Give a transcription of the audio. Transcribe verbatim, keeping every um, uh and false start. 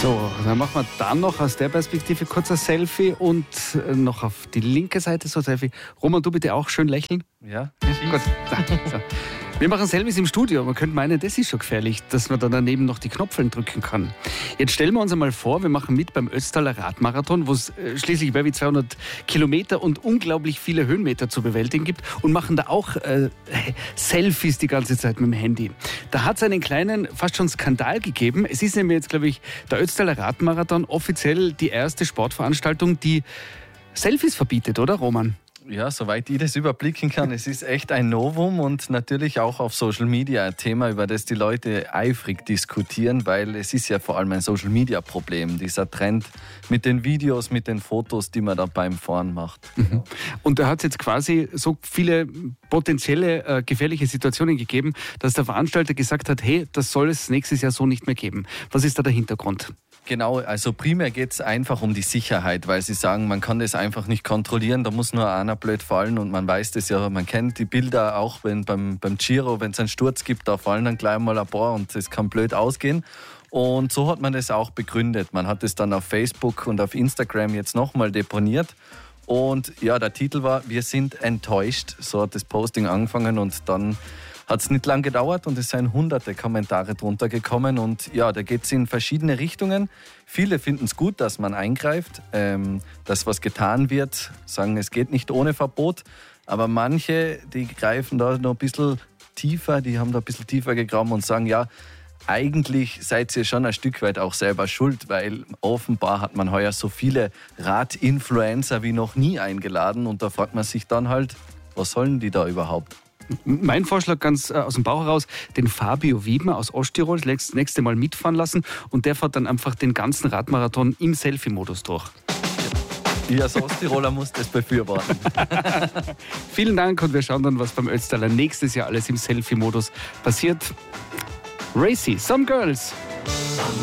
So, dann machen wir dann noch aus der Perspektive kurz ein Selfie und noch auf die linke Seite so ein Selfie. Roman, du bitte auch schön lächeln. Ja. Gut. So. Wir machen Selfies im Studio. Man könnte meinen, das ist schon gefährlich, dass man da daneben noch die Knopfeln drücken kann. Jetzt stellen wir uns einmal vor, wir machen mit beim Ötztaler Radmarathon, wo es schließlich mehr wie zweihundert Kilometer und unglaublich viele Höhenmeter zu bewältigen gibt und machen da auch äh, Selfies die ganze Zeit mit dem Handy. Da hat es einen kleinen, fast schon Skandal gegeben. Es ist nämlich jetzt, glaube ich, der Ötztaler Radmarathon offiziell die erste Sportveranstaltung, die Selfies verbietet, oder Roman? Ja, soweit ich das überblicken kann, es ist echt ein Novum und natürlich auch auf Social Media ein Thema, über das die Leute eifrig diskutieren, weil es ist ja vor allem ein Social Media Problem, dieser Trend mit den Videos, mit den Fotos, die man da beim Fahren macht. Mhm. Und da hat es jetzt quasi so viele potenzielle äh, gefährliche Situationen gegeben, dass der Veranstalter gesagt hat, hey, das soll es nächstes Jahr so nicht mehr geben. Was ist da der Hintergrund? Genau, also primär geht es einfach um die Sicherheit, weil sie sagen, man kann das einfach nicht kontrollieren, da muss nur einer blöd fallen und man weiß das ja, man kennt die Bilder auch wenn beim, beim Giro, wenn es einen Sturz gibt, da fallen dann gleich mal ein paar und das kann blöd ausgehen. Und so hat man das auch begründet. Man hat es dann auf Facebook und auf Instagram jetzt nochmal deponiert. Und ja, der Titel war, wir sind enttäuscht, so hat das Posting angefangen und dann hat es nicht lange gedauert und es sind hunderte Kommentare drunter gekommen und ja, da geht es in verschiedene Richtungen. Viele finden es gut, dass man eingreift, ähm, dass was getan wird, sagen, es geht nicht ohne Verbot, aber manche, die greifen da noch ein bisschen tiefer, die haben da ein bisschen tiefer gegraben und sagen, ja, eigentlich seid ihr schon ein Stück weit auch selber schuld, weil offenbar hat man heuer so viele Radinfluencer wie noch nie eingeladen und da fragt man sich dann halt, was sollen die da überhaupt? Mein Vorschlag ganz äh, aus dem Bauch heraus, den Fabio Wiedmer aus Osttirol das nächste Mal mitfahren lassen und der fährt dann einfach den ganzen Radmarathon im Selfie-Modus durch. Ich als Osttiroler muss das befürworten. Vielen Dank und wir schauen dann, was beim Ötztaler nächstes Jahr alles im Selfie-Modus passiert. Racy, Some Girls.